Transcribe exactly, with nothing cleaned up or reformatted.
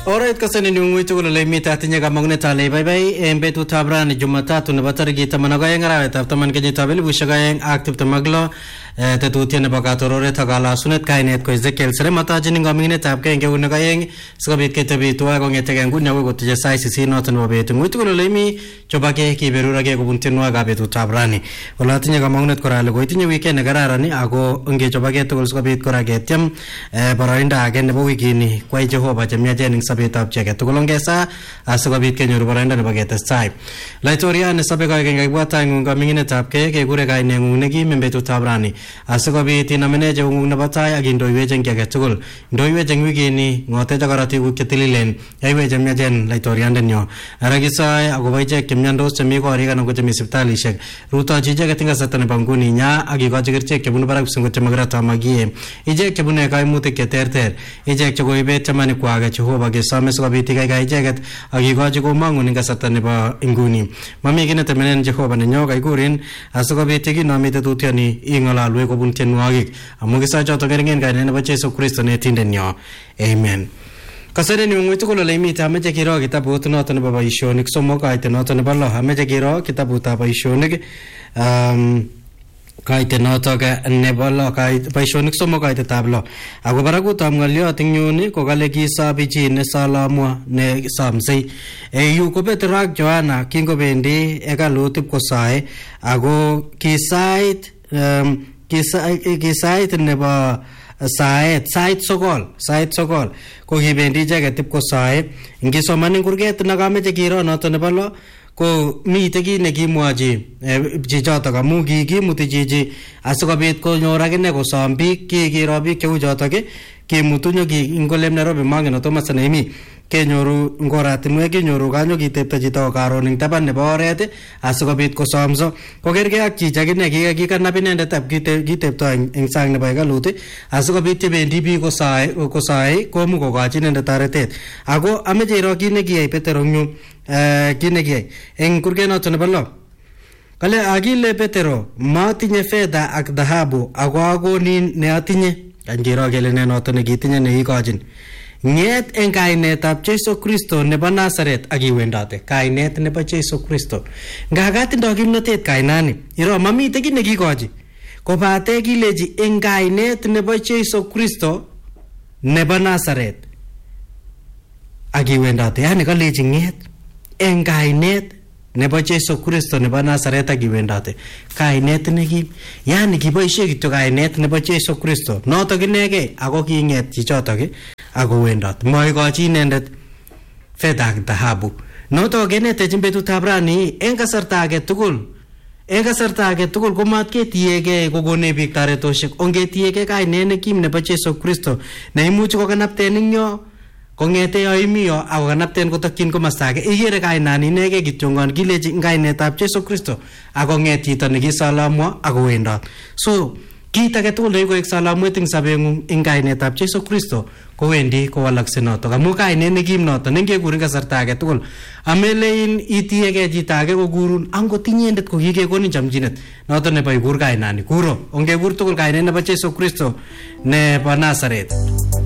Alright, kasani ni ngwitu kula lai mita atinya kamangune tali bye bye embe tu tabra ni Jumatatu na batarigi tamanaga yang arawe tap taman kenyi tabeli bushaga yang aktif tamaglo te tu tiene bakatorore tagala sunet kainet ko Ezekiel sere mata jini ngamine tap ke nge unaga yang skabit ke tabi tuwa ko ngete ke ngunya ko tje sai sisi no tan babe tu ngwitu kula lai mi coba ke ki berura ke ko buntinwa ga be tu tabrani wala atinya kamangune ko rale ko itinya weekend garara ni ago nge coba ke tu skabit ko ra ke tiam barainda agen bo wikini kwai Jehova jamnya jening betab jagat tugolong gesa asababit ke nyuru baranda ne bageta sai laitoria ne sabe ga ga buata ngunga mingine tapke ke gure ga ne ngungne gi membe tu tabrani asababit na mene je ngungna batai agin doiwe jeng jagat tugol doiwe jeng wigi ni ngote jagarati u ketililen aiwe jamnya jen laitoria ndenyo aragi sai agobai je kemnyan dos chemi ko ari ga no jemi siptali shek ruta ji jagat tinga satane banguni nya agi ga jigirche ke bunu barak sungo chamagra tamagie ije ke bune kai mute ke terter ije ke goibe chamani kwa ga Jehova sama skabiti kai kai jagat agi gaji ko mangun inga satane ba inguni mami gine temenen Jehova ne nyoga igurin asukabiti gi namite tutiani ingala lwe ko bunten wagi amugi sa jato geringen kai ne ba Jesu Kristo ne tinden nyo amen kasere ni ngwitu ko le mi ta meje kiro kitabu to not ne baba ishonik somo kai te not ne ballo meje kiro kitabu ta ba ishonik um kai te noto ga ne bolo kai paishonik somo kai te tablo ago baragu tam ngalyo tingnyuni ko gale ki sabiji ne salamo ne samsei e yu ko betrak joana kingo bendi ega lutip ko sai ago ki site um ki site ki site ne ba site site sokol site sokol ko hi bendi jaga tip ko sai ingi somani kurget nagame je giro noto ne bolo ko mi tegi ne gi muaji ji jata ga mugi gi muti ji ji asukabet ko nyora ge ne ko sambi ki gi robi ke u jata ge ke mutunyo gi ingolem ne robi mangeno to masane mi ke nyoru ngorati mu ge nyoru ga nyo gi tepta ji to karo ning taban ne borete asukabet ko samso ko gerge ak ji jage ne gi gi kana pinende tap gi te gi tepta ing sang ne ba ga lute asukabet te bendi bi ko sai ko sai ko mu ko ga ji ne tarete ago ame je ro gi ne gi ai peteronyu kine gie en kurgeno to ne ballo kale agile petero matinye fedha ak dhahabu agwago ni ne atinye kanjiro gele ne no to ne gitinye ne ikojin nget en kainet ab Jesu Kristo ne ba Nazaret agi wendate kainet ne ba Jesu Kristo ngagati ndo kimnotet kainani iro mamite kine gikoji ko bate gileji en kainet ne ba Jesu Kristo ne ba Nazaret agi wendate yani kaleji nget en kainet nebo Jesu Kristo nebo Nazaret agi wendate kainet neki yani kiboishe kityo kainet nebo Jesu Kristo noto kinege ako kinget chichoto ki ako wendate moikochi inendet fedha ak dhahabu noto genete betut ab rani en kasarta age tugul en kasarta age tugul komat ketiege kokone biik taretoshek ongetiege kainet nekim nebo Jesu Kristo ne imuchi kokanapten ingyo kongete yoimiyo ako kanapten kotokyin komastake igere kainani inege kityongon kileji kainetab Jesu Kristo ako nget chito nekisalamwo ako wendot so kit age tugul neikoek salamwet ing sabengung ing kainetab Jesu Kristo kowendi kowalakse notok amu kainet nekim notok nengekurin kasarta age tugul amelein itiege chito age kokurun angot inyendet ko kikekonin chamchinet notok nebo ikur kainani kuro ongekur tugul kainet nebo Jesu Kristo nebo Nazaret